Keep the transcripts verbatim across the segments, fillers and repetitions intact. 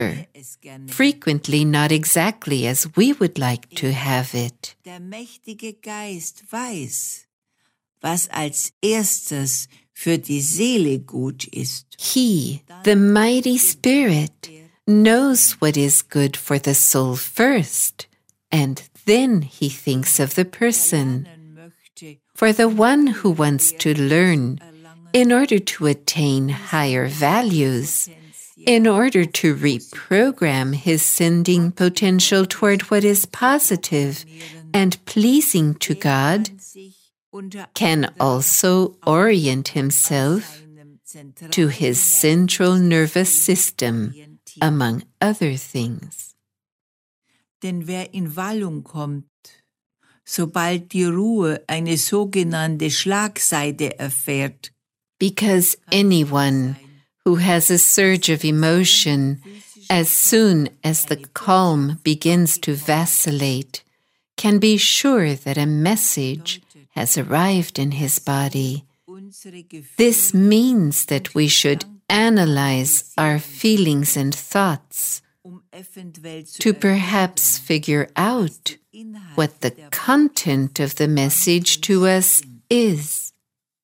frequently not exactly as we would like to have it. Der mächtige Geist weiß, was als erstes für die Seele gut ist. He, the mighty Spirit, knows what is good for the soul first, and then he thinks of the person. For the one who wants to learn, in order to attain higher values, in order to reprogram his sending potential toward what is positive and pleasing to God, can also orient himself to his central nervous system, among other things. Denn wer in Wallung kommt, sobald die Ruhe eine sogenannte Schlagseite erfährt, because anyone who has a surge of emotion, as soon as the calm begins to vacillate, can be sure that a message has arrived in his body. This means that we should analyze our feelings and thoughts to perhaps figure out what the content of the message to us is.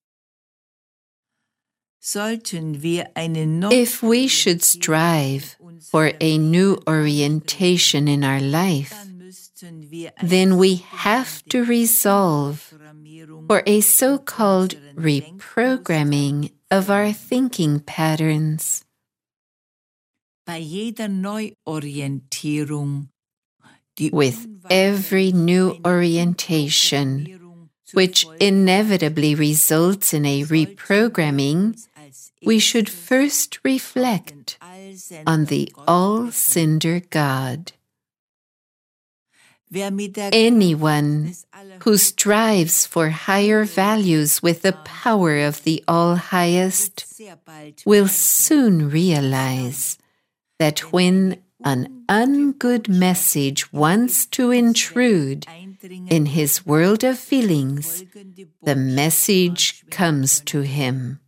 If we should strive for a new orientation in our life, then we have to resolve for a so-called reprogramming of our thinking patterns. With every new orientation, which inevitably results in a reprogramming, we should first reflect on the all-cinder God. Anyone who strives for higher values with the power of the All-Highest will soon realize that when an ungood message wants to intrude in his world of feelings, the message comes to him.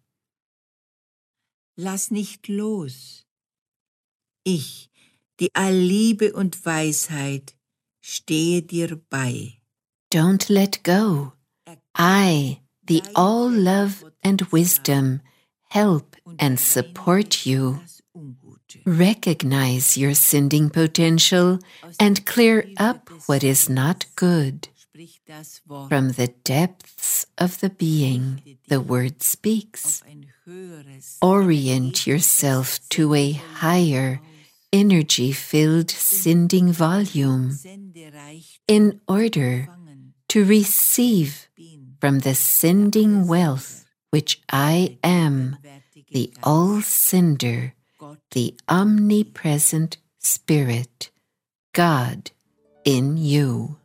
Lass nicht los. Ich, die Allliebe und Weisheit, stehe dir bei. Don't let go. I, the all love and wisdom, help and support you. Recognize your sending potential and clear up what is not good. From the depths of the being, the word speaks. Orient yourself to a higher, energy-filled sending volume in order to receive from the sending wealth which I am, the all-sender, the omnipresent Spirit, God in you.